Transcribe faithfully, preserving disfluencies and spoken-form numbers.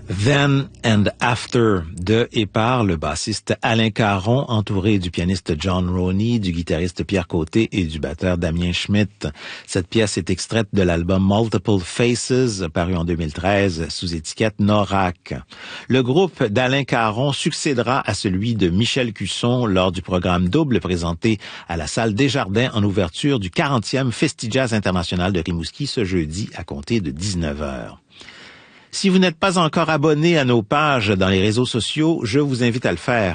Then and After de et par le bassiste Alain Caron, entouré du pianiste John Roney, du guitariste Pierre Côté et du batteur Damien Schmidt. Cette pièce est extraite de l'album Multiple Faces, paru en deux mille treize sous étiquette Norac. Le groupe d'Alain Caron succédera à celui de Michel Cusson lors du programme double présenté à la salle Desjardins en ouverture du quarantième Festivals international de Rimouski ce jeudi à compter de dix-neuf heures. Si vous n'êtes pas encore abonné à nos pages dans les réseaux sociaux, je vous invite à le faire.